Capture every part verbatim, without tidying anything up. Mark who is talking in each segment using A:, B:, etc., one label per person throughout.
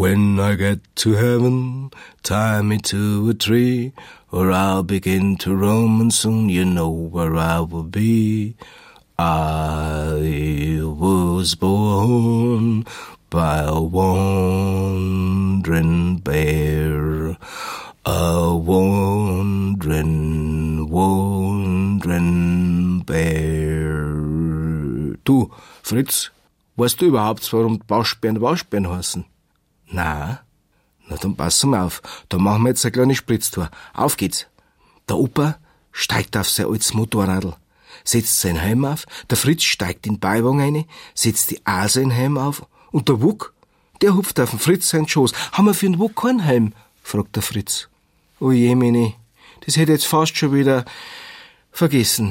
A: When I get to heaven, tie me to a tree, or I'll begin to roam and soon you know where I will be. I was born by a wandering bear, a wandering, wandering bear. Du, Fritz, weißt du überhaupt, warum Waschbären Waschbären heißen? Na, na dann passen wir auf. Da machen wir jetzt eine kleine Spritztour. Auf geht's. Der Opa steigt auf sein altes Motorradl, setzt seinen Helm auf, der Fritz steigt in den Beiwagen rein, setzt die auch seinen Helm auf und der Wuck, der hupft auf den Fritz seinen Schoß. Haben wir für den Wuck keinen Helm? Fragt der Fritz. Oh je, Mini, das hätte ich jetzt fast schon wieder vergessen.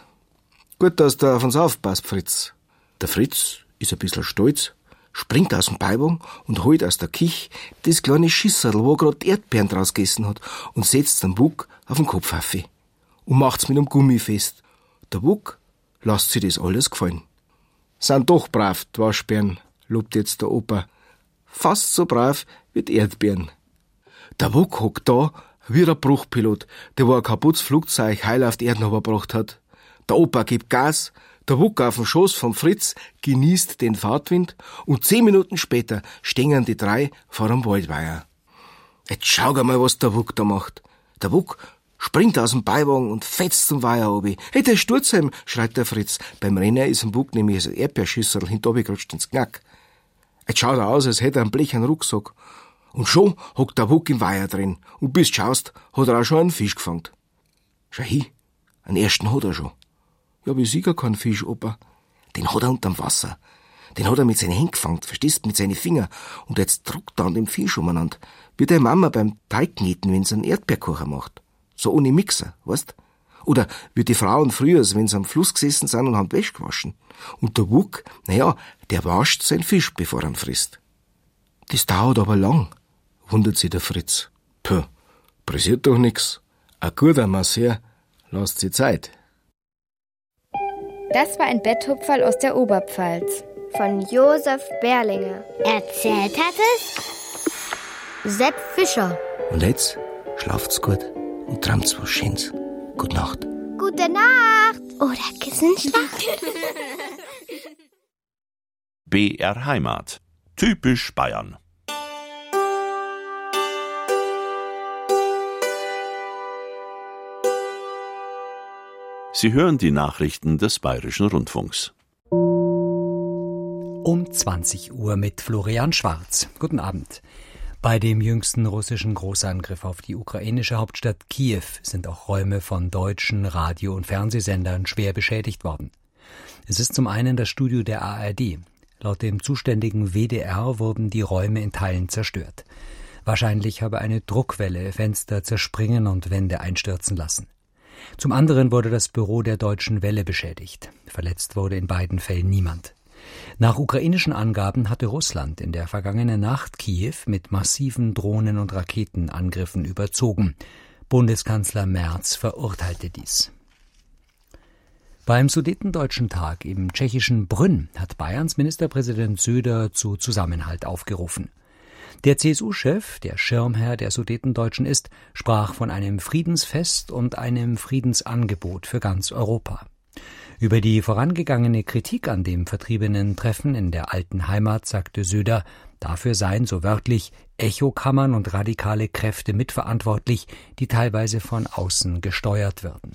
A: Gut, dass du auf uns aufpasst, Fritz. Der Fritz ist ein bisschen stolz, springt aus dem Beiwagen und holt aus der Kich das kleine Schisserl, wo er grad Erdbeeren draus gegessen hat, und setzt den Wuck auf den Kopf auf und macht's mit einem Gummi fest. Der Wuck lässt sich das alles gefallen. Sind doch brav, die Waschbären, lobt jetzt der Opa. Fast so brav wie die Erdbeeren. Der Wuck hockt da wie ein Bruchpilot, der wo ein kaputtes Flugzeug heil auf die Erde gebracht hat. Der Opa gibt Gas, der Wuck auf dem Schoß vom Fritz genießt den Fahrtwind und zehn Minuten später stehen die drei vor dem Waldweiher. Jetzt schau mal, was der Wuck da macht. Der Wuck springt aus dem Beiwagen und fetzt zum Weiher runter. Hey, der Sturzhelm, schreit der Fritz. Beim Rennen ist dem Wuck nämlich ein Erdbeerschüsserl hintergerutscht ins Knack. Jetzt schaut er aus, als hätte er einen blechernen Rucksack. Und schon hockt der Wuck im Weiher drin. Und bis du schaust, hat er auch schon einen Fisch gefangen. Schau hin, einen ersten hat er schon. Ja, aber ich sehe gar keinen Fisch, Opa. Den hat er unterm Wasser. Den hat er mit seinen Händen gefangen, verstehst, mit seinen Fingern. Und jetzt druckt er an dem Fisch umeinander. Wie deine Mama beim Teigkneten, wenn sie einen Erdbeerkuchen macht. So ohne Mixer, weißt? Oder wie die Frauen früher, wenn sie am Fluss gesessen sind und haben Wäsche gewaschen. Und der Wuck, naja, der wascht seinen Fisch, bevor er ihn frisst. Das dauert aber lang, wundert sich der Fritz. Puh, pressiert doch nix. Ein guter Masseur lässt sich Zeit.
B: Das war ein Betthupferl aus der Oberpfalz von Josef Berlinger.
C: Erzählt hat es Sepp Fischer.
A: Und jetzt schlaft's gut und träumt's was Schönes. Gute Nacht.
C: Gute Nacht. Oder Kissenschlag.
D: B R Heimat. Typisch Bayern. Sie hören die Nachrichten des Bayerischen Rundfunks.
E: Um zwanzig Uhr mit Florian Schwarz. Guten Abend. Bei dem jüngsten russischen Großangriff auf die ukrainische Hauptstadt Kiew sind auch Räume von deutschen Radio- und Fernsehsendern schwer beschädigt worden. Es ist zum einen das Studio der A R D. Laut dem zuständigen W D R wurden die Räume in Teilen zerstört. Wahrscheinlich habe eine Druckwelle Fenster zerspringen und Wände einstürzen lassen. Zum anderen wurde das Büro der Deutschen Welle beschädigt. Verletzt wurde in beiden Fällen niemand. Nach ukrainischen Angaben hatte Russland in der vergangenen Nacht Kiew mit massiven Drohnen- und Raketenangriffen überzogen. Bundeskanzler Merz verurteilte dies. Beim Sudetendeutschen Tag im tschechischen Brünn hat Bayerns Ministerpräsident Söder zu Zusammenhalt aufgerufen. Der C S U-Chef, der Schirmherr der Sudetendeutschen ist, sprach von einem Friedensfest und einem Friedensangebot für ganz Europa. Über die vorangegangene Kritik an dem vertriebenen Treffen in der alten Heimat sagte Söder, dafür seien, so wörtlich, Echokammern und radikale Kräfte mitverantwortlich, die teilweise von außen gesteuert werden.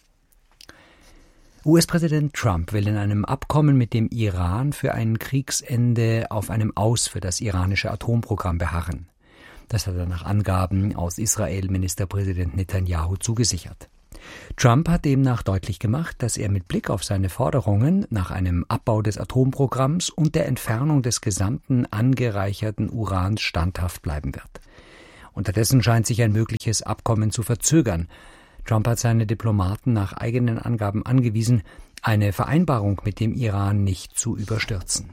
E: U S-Präsident Trump will in einem Abkommen mit dem Iran für ein Kriegsende auf einem Aus für das iranische Atomprogramm beharren. Das hat er nach Angaben aus Israel Ministerpräsident Netanyahu zugesichert. Trump hat demnach deutlich gemacht, dass er mit Blick auf seine Forderungen nach einem Abbau des Atomprogramms und der Entfernung des gesamten angereicherten Urans standhaft bleiben wird. Unterdessen scheint sich ein mögliches Abkommen zu verzögern. Trump hat seine Diplomaten nach eigenen Angaben angewiesen, eine Vereinbarung mit dem Iran nicht zu überstürzen.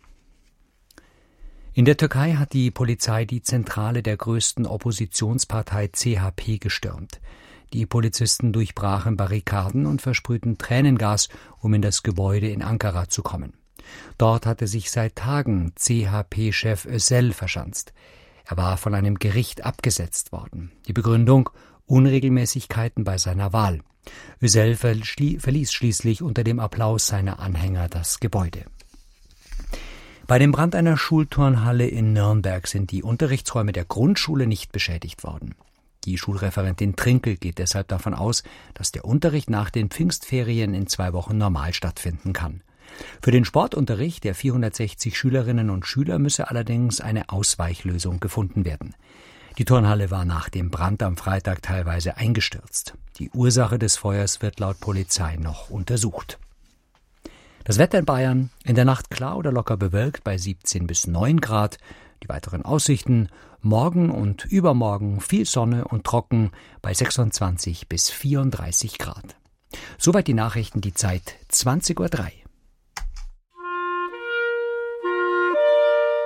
E: In der Türkei hat die Polizei die Zentrale der größten Oppositionspartei C H P gestürmt. Die Polizisten durchbrachen Barrikaden und versprühten Tränengas, um in das Gebäude in Ankara zu kommen. Dort hatte sich seit Tagen C H P-Chef Özel verschanzt. Er war von einem Gericht abgesetzt worden. Die Begründung: Unregelmäßigkeiten bei seiner Wahl. Ösel verließ schließlich unter dem Applaus seiner Anhänger das Gebäude. Bei dem Brand einer Schulturnhalle in Nürnberg sind die Unterrichtsräume der Grundschule nicht beschädigt worden. Die Schulreferentin Trinkel geht deshalb davon aus, dass der Unterricht nach den Pfingstferien in zwei Wochen normal stattfinden kann. Für den Sportunterricht der vierhundertsechzig Schülerinnen und Schüler müsse allerdings eine Ausweichlösung gefunden werden. Die Turnhalle war nach dem Brand am Freitag teilweise eingestürzt. Die Ursache des Feuers wird laut Polizei noch untersucht. Das Wetter in Bayern: in der Nacht klar oder locker bewölkt bei siebzehn bis neun Grad. Die weiteren Aussichten: morgen und übermorgen viel Sonne und trocken bei sechsundzwanzig bis vierunddreißig Grad. Soweit die Nachrichten, die Zeit zwanzig Uhr drei.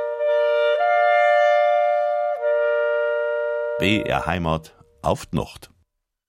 D: B R Heimat auf die Nacht.